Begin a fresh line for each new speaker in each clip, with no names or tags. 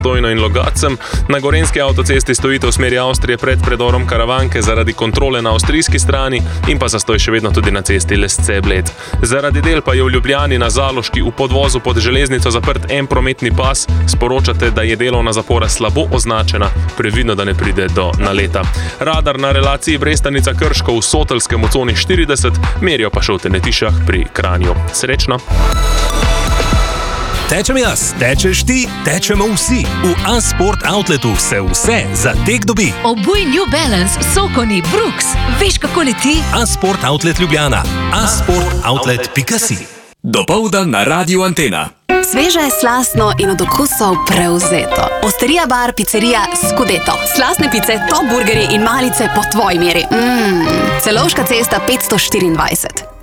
Dojno in Logacem. Na gorenjski avtocesti stojite v smeri Avstrije pred predorom Karavanke zaradi kontrole na avstrijski strani in pa zastoj še vedno tudi na cesti Lesce-Bled. Zaradi del pa je v Ljubljani na Zaloški v podvozu pod železnico zaprt en prometni pas. Sporočate, da je delovna zapora slabo označena, previdno, da ne pride do naleta. Radar na relaciji Brestanica-Krško v Sotelskem v coni 40, merijo pa še v Tenetišah pri Kranju. Srečno!
Tečem jaz, tečeš ti, tečemo vsi. V A-Sport Outletu se vse za tek dobi.
Obuj New Balance, Sokoni, Brooks. Veš, kako leti?
A-Sport Outlet Ljubljana. asportoutlet.si.
Dopoldan na Radiu Antena.
Sveže, slastno in od okusov prevzeto. Osterija bar, pizzerija Scudetto. Slastne pice, top burgeri in malice po tvoji meri. Celovška cesta 524.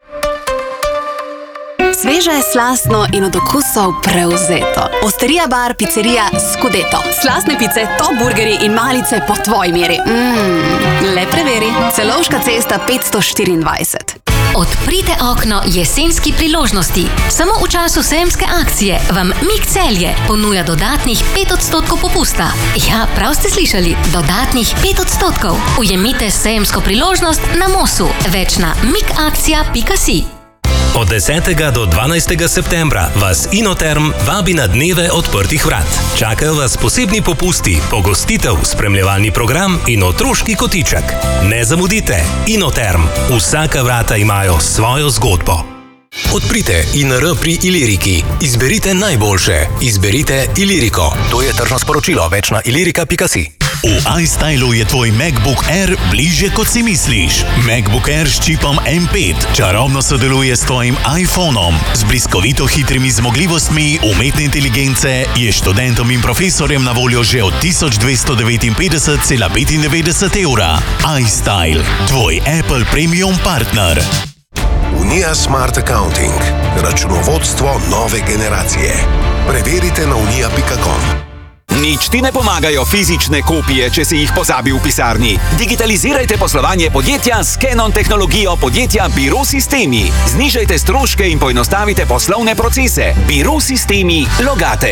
Sveže, slastno in od okusov prevzeto. Osterija bar, pizzerija Scudetto. Slastne pice, top burgeri in malice po tvoji meri. Le preveri. Celovška cesta 524.
Odprite okno jesenski priložnosti. Samo v času sejemske akcije vam Mik Celje ponuja dodatnih 5% popusta. Ja, prav ste slišali, dodatnih 5%. Ujemite sejemsko priložnost na Mosu. Več na mikakcija.si.
Od 10. do 12. septembra vas Inoterm vabi na dneve odprtih vrat. Čakajo vas posebni popusti, pogostitev, spremljevalni program in otroški kotiček. Ne zamudite, Inoterm. Vsaka vrata imajo svojo zgodbo.
Odprite INR pri Iliriki. Izberite najboljše. Izberite Iliriko. To je tržno sporočilo. Več na ilirika.si.
V iStylu je tvoj MacBook Air bližje, kot si misliš. MacBook Air s čipom M5 čarobno sodeluje s tvojim iPhonom. Z bliskovito hitrimi zmogljivostmi umetne inteligence je študentom in profesorjem na voljo že od 1259,95 evra. iStyle, tvoj Apple Premium partner.
Unija Smart Accounting. Računovodstvo nove generacije. Preverite na unija.com.
Nič ti ne pomagajo fizične kopije, če si jih pozabil v pisarni. Digitalizirajte poslovanje podjetja s Canon tehnologijo podjetja Biro Sistemi. Znižajte stroške in poenostavite poslovne procese. Biro Sistemi Logate.